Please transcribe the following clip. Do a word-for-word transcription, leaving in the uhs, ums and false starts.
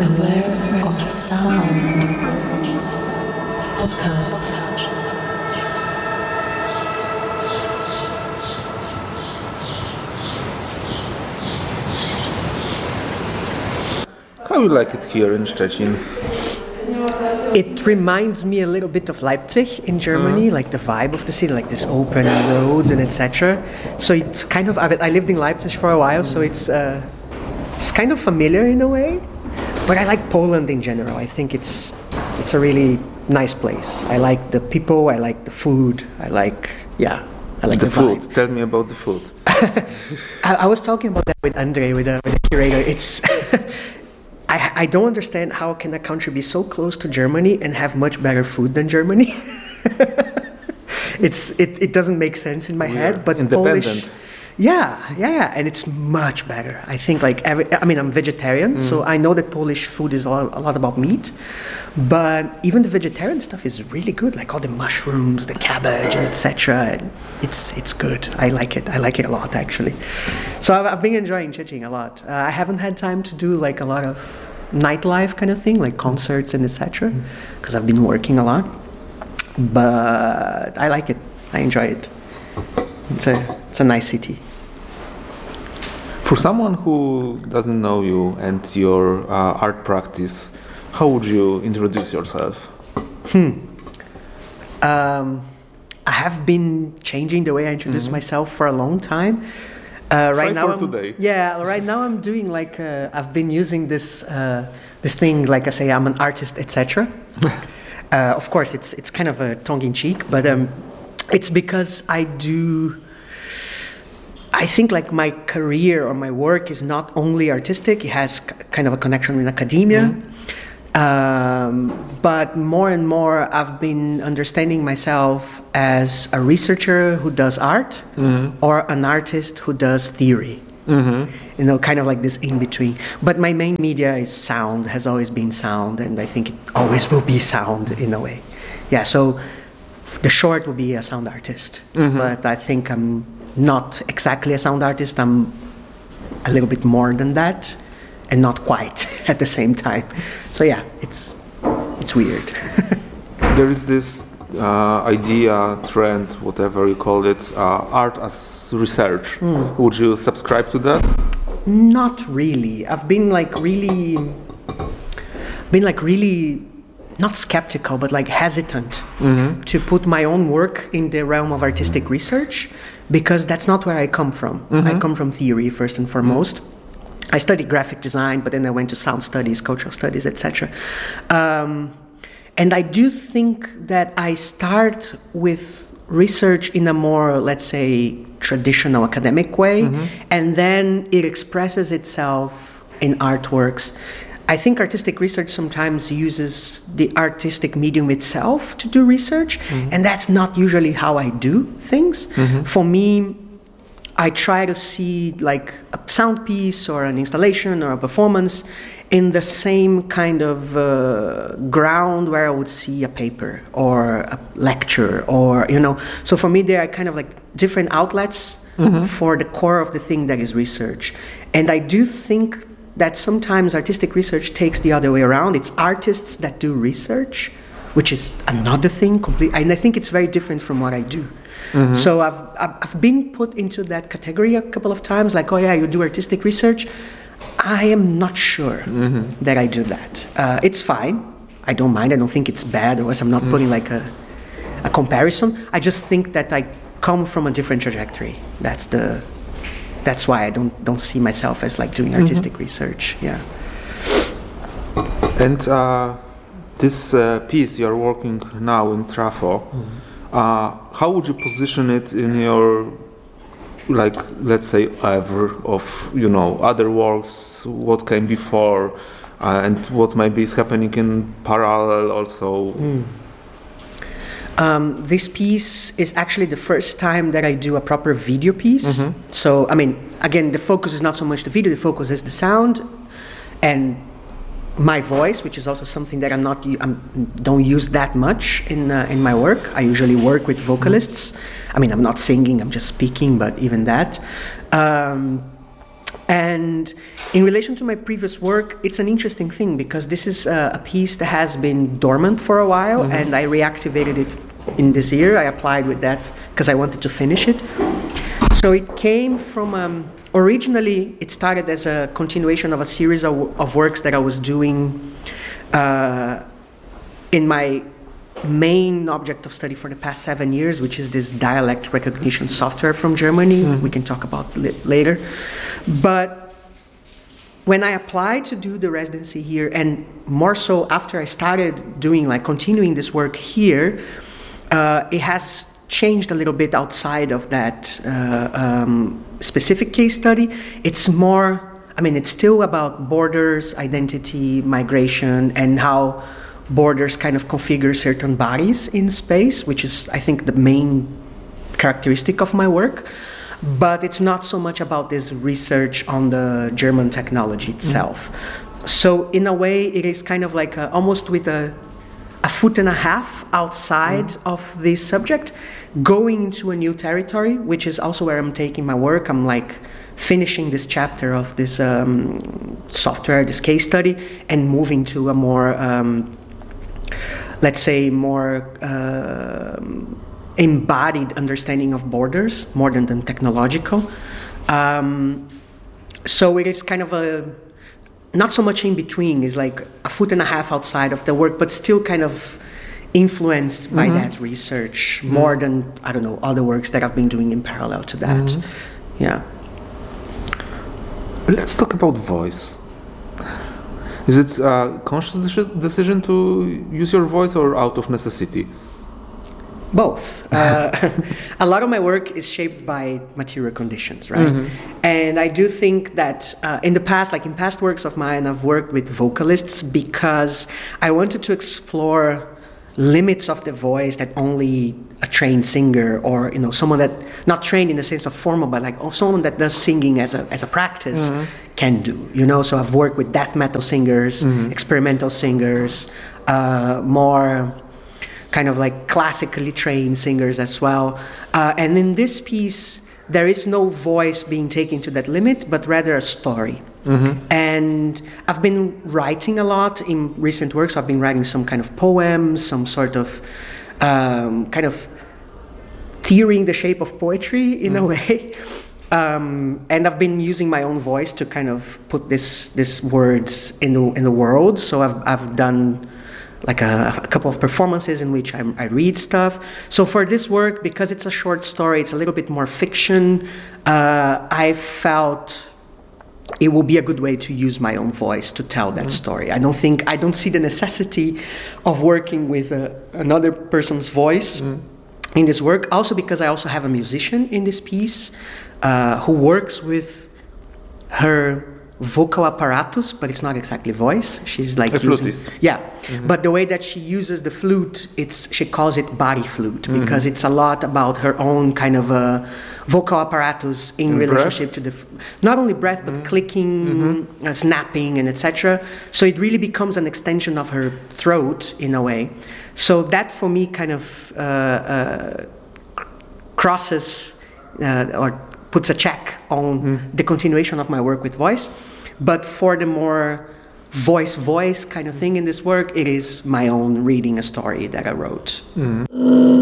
Beware of Sound Podcast. How you like it here in Szczecin? It reminds me a little bit of Leipzig in Germany, Uh-huh. like the vibe of the city, like this open roads and et cetera. So it's kind of, I lived in Leipzig for a while, so it's uh, it's kind of familiar in a way. But I like Poland in general. I think it's it's a really nice place. I like the people, I like the food, I like, yeah, I like The the, food. vibe. Tell me about the food. I, I was talking about that with Andre, with the, with the curator. It's I, I don't understand how can a country be so close to Germany and have much better food than Germany. it's it, it doesn't make sense in my We head, are but independent. Polish, yeah, yeah, and it's much better. I think like every, I mean I'm vegetarian, so I know that Polish food is a lot, a lot about meat, but even the vegetarian stuff is really good. Like all the mushrooms, the cabbage, and et cetera. It's it's good. I like it. I like it a lot actually. So I've, I've been enjoying Szczecin a lot. Uh, I haven't had time to do like a lot of nightlife kind of thing, like concerts and et cetera, because I've been working a lot. But I like it. I enjoy it. It's a it's a nice city. For someone who doesn't know you and your uh, art practice, how would you introduce yourself? Um, I have been changing the way I introduce myself for a long time. Uh, Try right now, for I'm, today. yeah. Right now, I'm doing like uh, I've been using this uh, this thing. Like I say, I'm an artist, et cetera. uh, of course, it's it's kind of a tongue-in-cheek, but um, it's because I do. I think like my career or my work is not only artistic. It has k- kind of a connection with academia. Um, but more and more, I've been understanding myself as a researcher who does art or an artist who does theory. Mm-hmm. You know, kind of like this in between. But my main media is sound, has always been sound, and I think it always will be sound in a way. Yeah, so the short will be a sound artist. But I think I'm not exactly a sound artist, I'm a little bit more than that. And not quite at the same time. So yeah, it's it's weird. There is this uh, idea, trend, whatever you call it, uh, art as research. Would you subscribe to that? Not really. I've been like really, been like really, not skeptical, but like hesitant to put my own work in the realm of artistic research, because that's not where I come from. I come from theory first and foremost. I studied graphic design, but then I went to sound studies, cultural studies, et cetera. Um, and I do think that I start with research in a more, let's say, traditional academic way, and then it expresses itself in artworks. I think artistic research sometimes uses the artistic medium itself to do research, and that's not usually how I do things. For me, I try to see like a sound piece or an installation or a performance in the same kind of uh, ground where I would see a paper or a lecture, or, you know. So for me, there are kind of like different outlets for the core of the thing that is research. And I do think that sometimes artistic research takes the other way around. It's artists that do research, which is another thing completely. And I think it's very different from what I do. So I've, I've I've been put into that category a couple of times, like, oh yeah, you do artistic research. I am not sure that I do that. Uh, it's fine. I don't mind. I don't think it's bad, or else I'm not putting like a, a comparison. I just think that I come from a different trajectory. That's the, that's why I don't don't see myself as like doing artistic research. Yeah. And uh, this uh, piece you are working now in Trafo, uh, how would you position it in your, like, let's say, oeuvre of, you know, other works, what came before, uh, and what maybe is happening in parallel also? Um, this piece is actually the first time that I do a proper video piece. So, I mean, again, the focus is not so much the video, the focus is the sound and my voice, which is also something that I'm not, I don't use that much in uh, in my work. I usually work with vocalists. I mean, I'm not singing, I'm just speaking, but even that. Um, And in relation to my previous work, it's an interesting thing because this is a, a piece that has been dormant for a while, mm-hmm. and I reactivated it in this year. I applied with that because I wanted to finish it. So it came from, um, originally it started as a continuation of a series of, of works that I was doing uh, in my main object of study for the past seven years, which is this dialect recognition software from Germany. Mm-hmm. We can talk about it later. But when I applied to do the residency here, and more so after I started doing, like continuing this work here, uh, it has changed a little bit outside of that uh, um, specific case study. It's more, I mean, it's still about borders, identity, migration, and how borders kind of configure certain bodies in space, which is, I think, the main characteristic of my work. But it's not so much about this research on the German technology itself. Mm-hmm. So in a way, it is kind of like a, almost with a, a foot and a half outside mm-hmm. of this subject, going into a new territory, which is also where I'm taking my work. I'm like finishing this chapter of this um, software, this case study, and moving to a more, um, let's say, more uh, embodied understanding of borders, more than, than technological. Um, so it is kind of a, not so much in between, it's like a foot and a half outside of the work, but still kind of influenced by mm-hmm. that research mm-hmm. more than, I don't know, other works that I've been doing in parallel to that. Mm-hmm. Yeah. Let's talk about voice. Is it a conscious deci- decision to use your voice or out of necessity? Both. Uh, a lot of my work is shaped by material conditions, right? Mm-hmm. And I do think that uh, in the past, like in past works of mine, I've worked with vocalists because I wanted to explore limits of the voice that only a trained singer, or you know, someone that not trained in the sense of formal, but like oh, someone that does singing as a as a practice mm-hmm. can do. You know, so I've worked with death metal singers, mm-hmm. experimental singers, uh, more kind of like classically trained singers as well. Uh, and in this piece, there is no voice being taken to that limit, but rather a story. Mm-hmm. And I've been writing a lot in recent works. I've been writing some kind of poems, some sort of um, kind of theorying the shape of poetry in mm-hmm. a way. Um, and I've been using my own voice to kind of put this this words in the in the world. So I've I've done like a, a couple of performances in which I, I read stuff. So for this work, because it's a short story, it's a little bit more fiction, uh, I felt it will be a good way to use my own voice to tell that mm-hmm. story. I don't think, I don't see the necessity of working with a, another person's voice mm-hmm. in this work. Also because I also have a musician in this piece uh, who works with her vocal apparatus, but it's not exactly voice. She's like a using, flutist. Yeah, mm-hmm. but the way that she uses the flute, it's she calls it body flute mm-hmm. because it's a lot about her own kind of a vocal apparatus in and relationship breath? to the not only breath but mm-hmm. clicking, mm-hmm. uh, snapping, and et cetera. So it really becomes an extension of her throat in a way. So that for me kind of uh, uh, crosses uh, or puts a check on mm. the continuation of my work with voice. But for the more voice-voice kind of thing in this work, it is my own reading a story that I wrote. Mm.